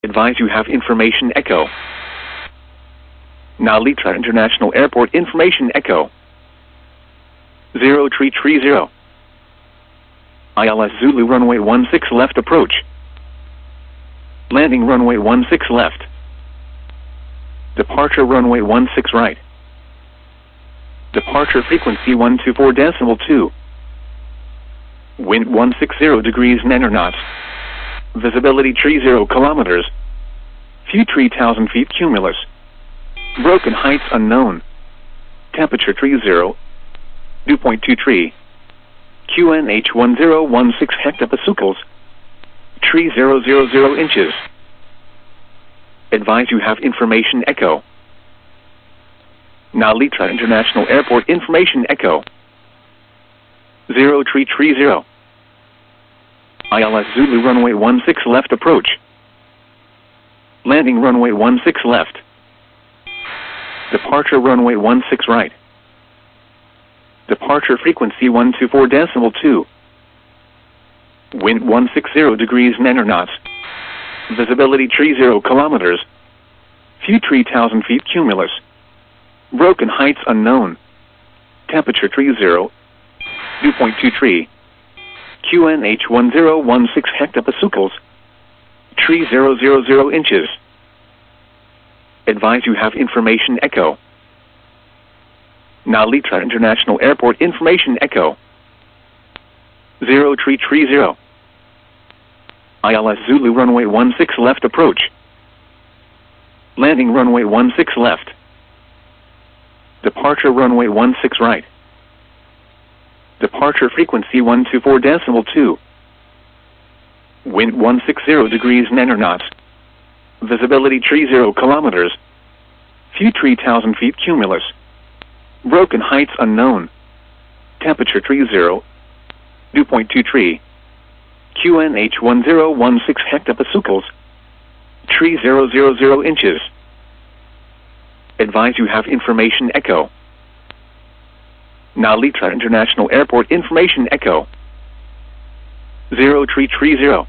Advise you have information echo. Narita International Airport information echo. 0330. ILS Zulu runway 16 left approach. Landing runway 16 left. Departure runway 16 right. Departure frequency 124.2. Wind 160 degrees 9 knots. Visibility 30 kilometers. Few 3,000 feet cumulus. Broken heights unknown. Temperature 30. Dew point 23. QNH 1016 hectopascals. 3000 inches. Advise you have information echo. Narita International Airport information echo. 0330. ILS Zulu runway 16 left approach. Landing runway 16 left. Departure runway 16 right. Departure frequency 124.2. Wind 160 degrees 9 knots. Visibility 30 kilometers. Few 3,000 feet cumulus. Broken heights unknown. Temperature 30. Dew point 23. QNH 1016 hectopascals. 3000 inches. Advise you have information echo. Narita International Airport information echo. 0330. ILS Zulu runway 16 left approach. Landing runway 16 left. Departure runway 16 right. Departure frequency 124.2. Wind 160 degrees 9 knots. Visibility 30 kilometers. Few 3,000 feet cumulus. Broken heights unknown. Temperature 30. Dew point 23. QNH 1016 hectopascals. 3000 inches. Advise you have information echo. Narita International Airport information echo. 0330.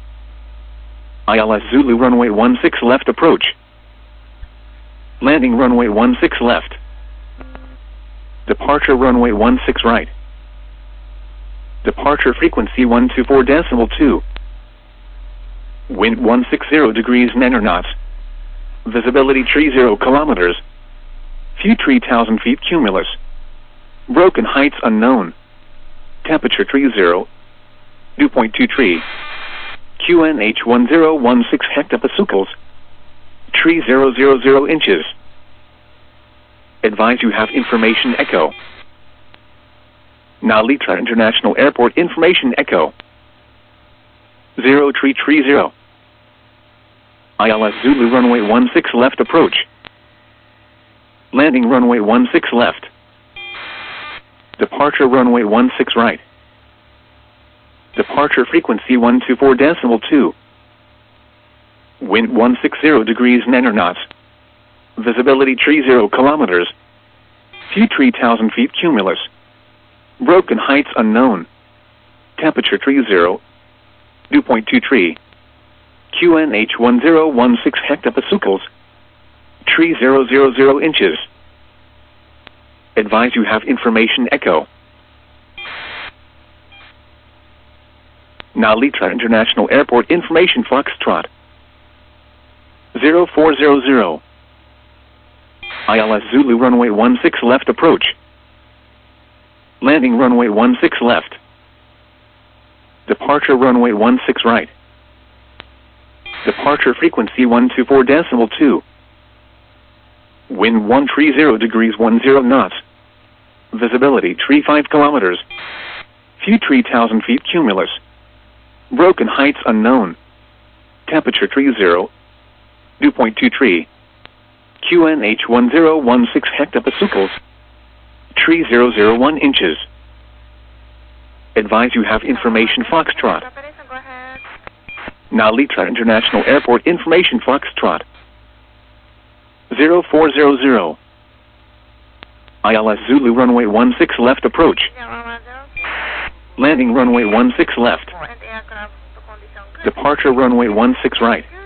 ILS Zulu runway 16 left approach. Landing runway 16 left. Departure runway 16 right. Departure frequency 124.2. Wind 160 degrees 9 knots. Visibility 30 kilometers. Few 3,000 feet cumulus. Broken heights unknown. Temperature 30. Dew point 23. QNH 1016 hectopascals. 3000 inches. Advise you have information echo. Narita International Airport information echo. 0330. ILS Zulu runway 16 left approach. Landing runway 16 left. Departure runway 16 right. Departure frequency 124.2. Wind 160 degrees 9 knots. Visibility 30 kilometers. Few 3,000 feet cumulus. Broken heights unknown. Temperature 30. Dew point 23. QNH 1016 hectopascals. 3000 inches. Advise you have information echo. Narita International Airport information Foxtrot. 0400. ILS Zulu runway 16 left approach. Landing runway 16 left. Departure runway 16 right. Departure frequency 124.2. Wind 130 degrees 10 knots. Visibility 35 kilometers. Few 3,000 feet cumulus. Broken heights unknown. Temperature 30. Dew point 23. QNH 1016 hectopascals. 3001 inches. Advise you have information Foxtrot. Narita International Airport information Foxtrot. 0400. ILS Zulu runway 16 left approach. Landing runway 16 left. Departure runway 16 right.